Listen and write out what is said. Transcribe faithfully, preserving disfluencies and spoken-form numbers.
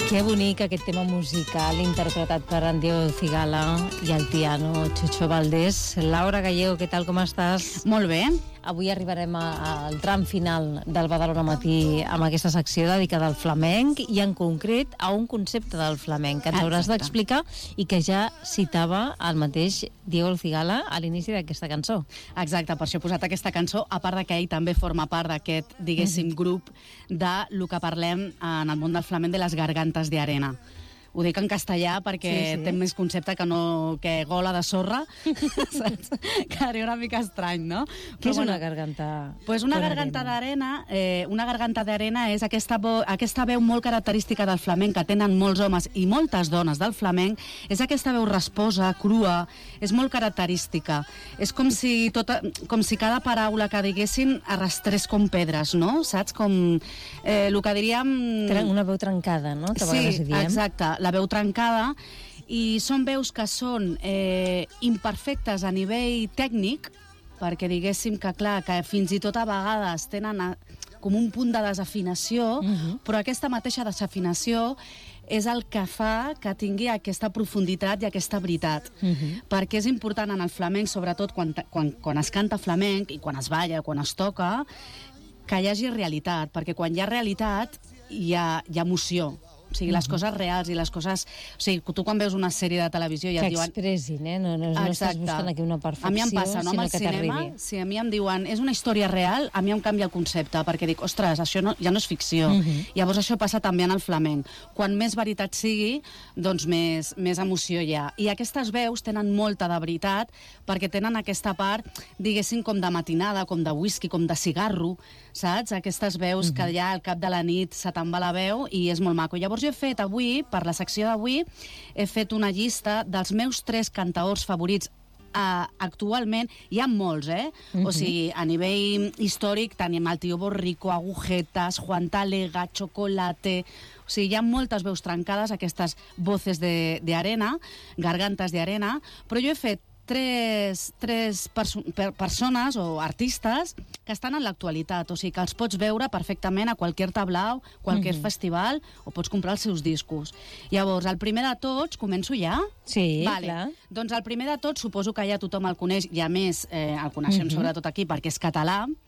Que bonic aquest tema musical interpretat per en Diego Cigala i el piano Chucho Valdés. Laura Gallego, què tal, com estàs? Molt bé. Avui arribarem a, al tram final del Badalona Matí amb aquesta secció dedicada al flamenc i en concret a un concepte del flamenc que ens hauràs d'explicar i que ja citava el mateix Diego Cigala a l'inici d'aquesta cançó. Exacte, per això he posat aquesta cançó, a part de que ell també forma part d'aquest, diguéssim, grup de lo que parlem en el món del flamenc de les gargantes de arena. Ho dic en castellà perquè sí, sí. té més concepte que no que gola de sorra, saps? Que era una mica estrany, no? Què és bueno, una garganta pues una garganta d'arena? Eh, una garganta d'arena és aquesta, bo, aquesta veu molt característica del flamenc que tenen molts homes i moltes dones del flamenc. És aquesta veu rasposa, crua, és molt característica. És com si, tota, com si cada paraula que diguessin arrastrés com pedres, no? Saps? Com eh, el que diríem... Una veu trencada, no? Que sí, exacte. La veu trencada, i són veus que són eh, imperfectes a nivell tècnic, perquè diguéssim que, clar, que fins i tot a vegades tenen a, com un punt de desafinació, uh-huh. però aquesta mateixa desafinació és el que fa que tingui aquesta profunditat i aquesta veritat. Uh-huh. Perquè és important en el flamenc, sobretot quan, quan, quan es canta flamenc i quan es balla, quan es toca, que hi hagi realitat, perquè quan hi ha realitat hi ha, hi ha emoció. O sigui, les coses reals i les coses... O sigui, tu quan veus una sèrie de televisió ja que et diuen... Que expressin, eh? No, no, no estàs buscant aquí una perfecció, a mi em passa, no? Amb el cinema, si a mi em diuen és una història real, a mi em canvia el concepte, perquè dic, ostres, això no, ja no és ficció. Uh -huh. Llavors això passa també en el flamenc. Quan més veritat sigui, doncs més, més emoció hi ha. I aquestes veus tenen molta de veritat, perquè tenen aquesta part, diguéssim, com de matinada, com de whisky, com de cigarro, saps? Aquestes veus uh -huh. que ja al cap de la nit se te'n va la veu i és molt maco. Llavors jo he fet avui, per la secció d'avui, he fet una llista dels meus tres cantaors favorits. Uh, actualment hi ha molts, eh? Uh-huh. O sigui, a nivell històric tenim el Tío Borrico, Agujetas, Juan Talega, Chocolate... O sigui, hi ha moltes veus trencades, aquestes voces de, de arena, gargantes de arena, però jo he fet tres, tres perso per persones o artistes que estan en l'actualitat, o sigui que els pots veure perfectament a qualsevol tablau, qualsevol mm -hmm. festival, o pots comprar els seus discos. Llavors, el primer de tots, començo ja? Sí, vale. Clar. Doncs el primer de tots, suposo que ja tothom el coneix, i a més eh, el coneixem mm -hmm. sobretot aquí perquè és català,